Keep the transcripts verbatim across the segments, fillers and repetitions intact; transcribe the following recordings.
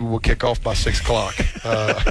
we'll kick off by six o'clock. Uh,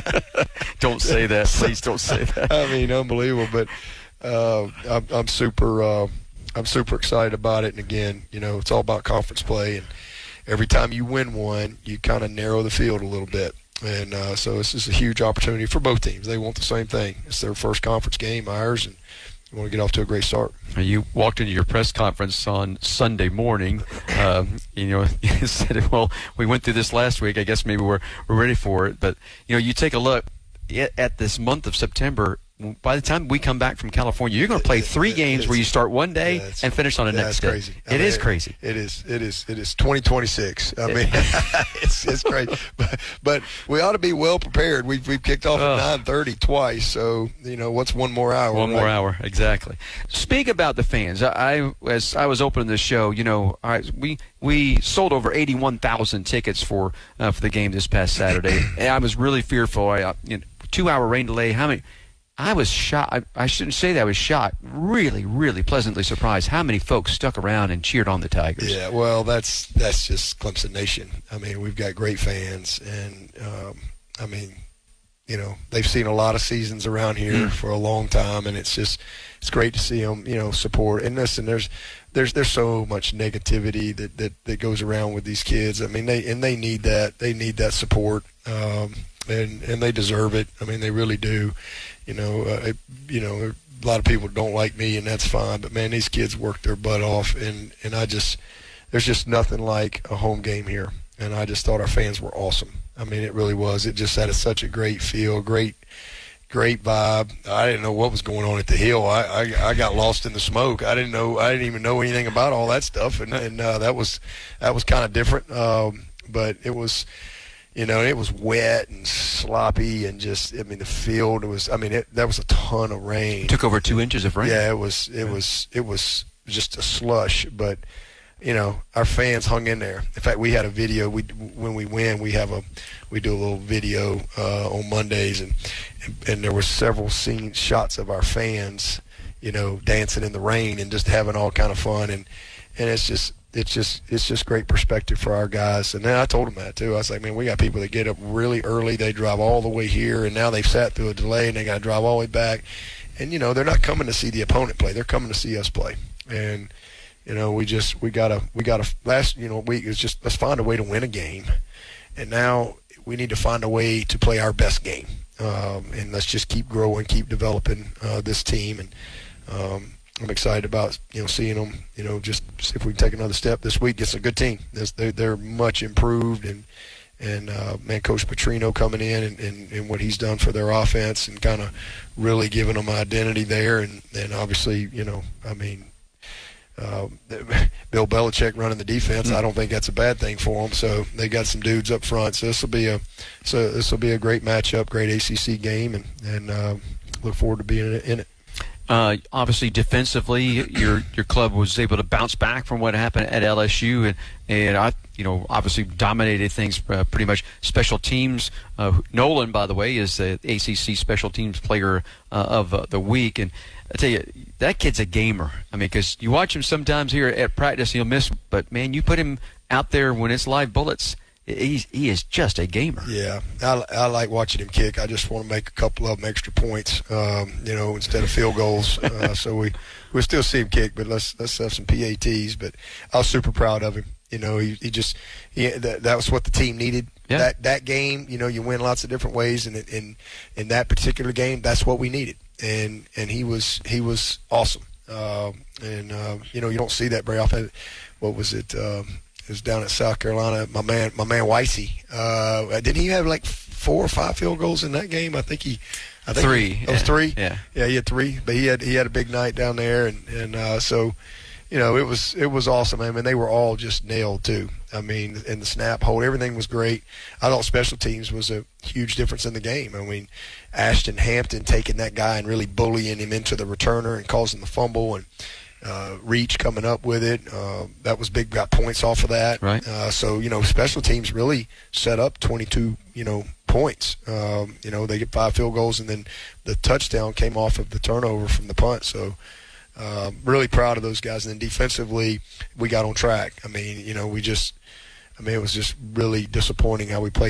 don't say that. Please don't say that. I mean, unbelievable. But uh, I'm, I'm super uh, I'm super excited about it. And, again, you know, it's all about conference play. And every time you win one, you kind of narrow the field a little bit. And uh, so this is a huge opportunity for both teams. They want the same thing. It's their first conference game, ours, and we want to get off to a great start. You walked into your press conference on Sunday morning. Um, you know, you said, well, we went through this last week. I guess maybe we're, we're ready for it. But, you know, you take a look at, at this month of September. By the time we come back from California, you're going to play three games where you start one day yeah, and finish on the yeah, next day. Crazy. It mean, is crazy. It, it is. It is. It is twenty twenty-six. I mean, it's it's crazy. But, but we ought to be well prepared. We've we've kicked off oh. at nine thirty twice. So you know, what's one more hour? One right? more hour, exactly. Speak about the fans. I, I as I was opening the show, you know, I, we we sold over eighty-one thousand tickets for uh, for the game this past Saturday, and I was really fearful. I, you know, two hour rain delay. How many? I was shocked. I, I shouldn't say that I was shocked. Really, really pleasantly surprised how many folks stuck around and cheered on the Tigers. Yeah, well, that's that's just Clemson Nation. I mean, we've got great fans, and um, I mean, you know, they've seen a lot of seasons around here mm. for a long time, and it's just it's great to see them, you know, support. And listen, there's there's there's so much negativity that, that, that goes around with these kids. I mean, they and they need that. They need that support, um, and and they deserve it. I mean, they really do. You know, uh, it, you know, a lot of people don't like me, and that's fine. But man, these kids work their butt off, and and I just there's just nothing like a home game here. And I just thought our fans were awesome. I mean, it really was. It just had a, such a great feel, great, great vibe. I didn't know what was going on at the Hill. I, I I got lost in the smoke. I didn't know. I didn't even know anything about all that stuff, and and uh, that was that was kind of different. Um, but it was. You know, it was wet and sloppy and just, I mean, the field was, I mean, it, that was a ton of rain. It took over two inches of rain. Yeah, it was, it yeah. was, it was just a slush. But, you know, our fans hung in there. In fact, we had a video. We when we win, we have a, we do a little video uh, on Mondays, and, and and there were several scene shots of our fans, you know, dancing in the rain and just having all kind of fun, and and it's just. It's just it's just great perspective for our guys. And then I told them that, too. I was like, man, we got people that get up really early. They drive all the way here, and now they've sat through a delay, and they got to drive all the way back. And, you know, they're not coming to see the opponent play. They're coming to see us play. And, you know, we just – we got to – we got to – last, you know, week is just let's find a way to win a game. And now we need to find a way to play our best game. Um, and let's just keep growing, keep developing uh, this team. And um, – I'm excited about, you know, seeing them, you know, just see if we can take another step this week. It's a good team. They're, they're much improved, and, and uh, man, Coach Petrino coming in and, and, and what he's done for their offense and kind of really giving them identity there. And, and obviously, you know, I mean, uh, Bill Belichick running the defense, mm-hmm. I don't think that's a bad thing for them. So they got some dudes up front. So this will be a so this will be a great matchup, great A C C game, and, and uh, look forward to being in it. Uh, obviously, defensively, your your club was able to bounce back from what happened at L S U, and and I, you know, obviously dominated things uh, pretty much. Special teams. Uh, Nolan, by the way, is the A C C Special Teams Player uh, of uh, the Week, and I tell you, that kid's a gamer. I mean, because you watch him sometimes here at practice, he'll miss, but man, you put him out there when it's live bullets. He's, he is just a gamer. Yeah, I, I like watching him kick. I just want to make a couple of them extra points, um, you know, instead of field goals. Uh, so we we still see him kick, but let's let's have some P A Ts. But I was super proud of him. You know, he, he just he, that, that was what the team needed. Yeah. That that game, you know, you win lots of different ways, and in in that particular game, that's what we needed. And and he was he was awesome. Uh, and uh, you know, you don't see that very often. What was it? Um, It was down at South Carolina. My man, my man Weissy. Uh, didn't he have like four or five field goals in that game? I think he, I think three. He, oh, was three. Yeah, yeah, he had three. But he had he had a big night down there, and and uh, so, you know, it was it was awesome. I mean, they were all just nailed too. I mean, in the snap hold, everything was great. I thought special teams was a huge difference in the game. I mean, Ashton Hampton taking that guy and really bullying him into the returner and causing the fumble, and Uh, Reach coming up with it. Uh, that was big. Got points off of that. Right. Uh, so, you know, special teams really set up twenty-two, you know, points. Um, you know, they get five field goals, and then the touchdown came off of the turnover from the punt. So, uh, really proud of those guys. And then defensively, we got on track. I mean, you know, we just – I mean, it was just really disappointing how we played.